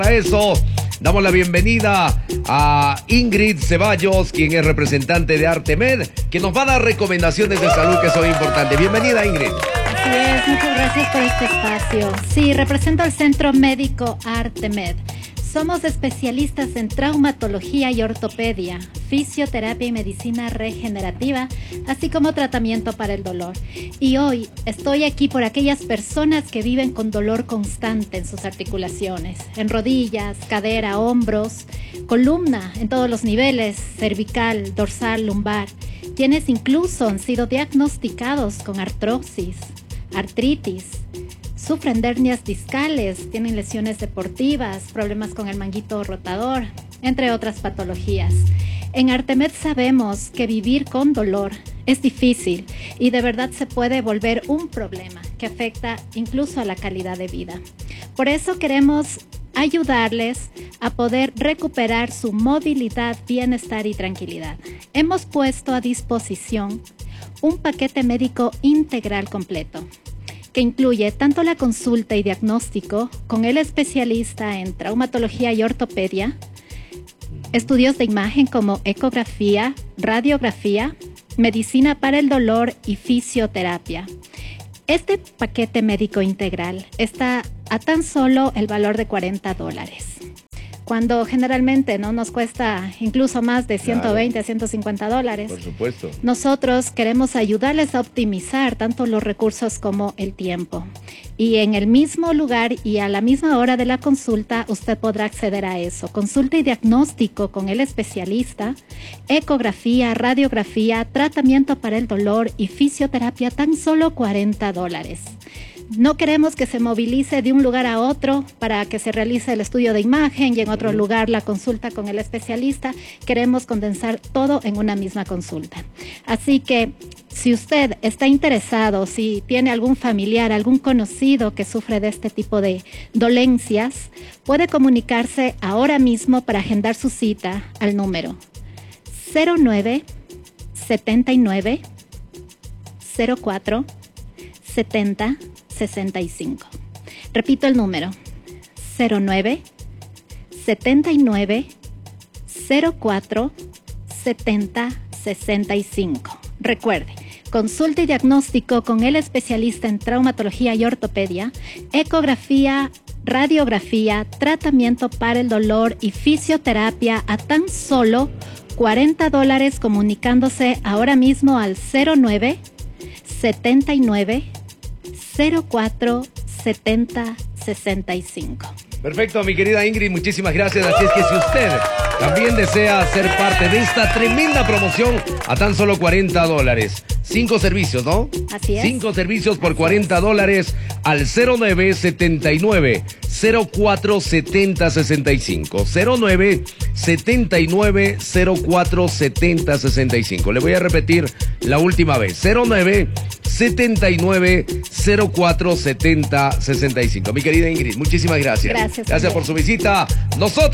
Para eso, damos la bienvenida a Ingrid Ceballos, quien es representante de Artemed, que nos va a dar recomendaciones de salud que son importantes. Bienvenida, Ingrid. Así es, muchas gracias por este espacio. Sí, represento al Centro Médico Artemed. Somos especialistas en traumatología y ortopedia, fisioterapia y medicina regenerativa, así como tratamiento para el dolor. Y hoy estoy aquí por aquellas personas que viven con dolor constante en sus articulaciones, en rodillas, cadera, hombros, columna, en todos los niveles, cervical, dorsal, lumbar. Quienes incluso han sido diagnosticados con artrosis, artritis, sufren de hernias discales, tienen lesiones deportivas, problemas con el manguito rotador, entre otras patologías. En Artemed sabemos que vivir con dolor es difícil y de verdad se puede volver un problema que afecta incluso a la calidad de vida. Por eso queremos ayudarles a poder recuperar su movilidad, bienestar y tranquilidad. Hemos puesto a disposición un paquete médico integral completo, que incluye tanto la consulta y diagnóstico con el especialista en traumatología y ortopedia, estudios de imagen como ecografía, radiografía, medicina para el dolor y fisioterapia. Este paquete médico integral está a tan solo el valor de $40, cuando generalmente no nos cuesta incluso más de 120 a $150. Por supuesto. Nosotros queremos ayudarles a optimizar tanto los recursos como el tiempo. Y en el mismo lugar y a la misma hora de la consulta, usted podrá acceder a eso. Consulta y diagnóstico con el especialista, ecografía, radiografía, tratamiento para el dolor y fisioterapia, tan solo $40. No queremos que se movilice de un lugar a otro para que se realice el estudio de imagen y en otro lugar la consulta con el especialista. Queremos condensar todo en una misma consulta. Así que si usted está interesado, si tiene algún familiar, algún conocido que sufre de este tipo de dolencias, puede comunicarse ahora mismo para agendar su cita al número 09 79 04 70 65. Repito el número 09 79 04 70 65. Recuerde, consulta y diagnóstico con el especialista en traumatología y ortopedia, ecografía, radiografía, tratamiento para el dolor y fisioterapia a tan solo $40, comunicándose ahora mismo al 09 79 04 70 65. Perfecto, mi querida Ingrid, muchísimas gracias. Así es que si usted también desea ser parte de esta tremenda promoción a tan solo $40, 5 servicios, ¿no? Así es. 5 servicios por $40 al 09 79 04 70 65. 09 79 04 70 65. Le voy a repetir la última vez. 09 79 04 70 65. Mi querida Ingrid, muchísimas gracias. Gracias. Gracias por su visita. Nosotros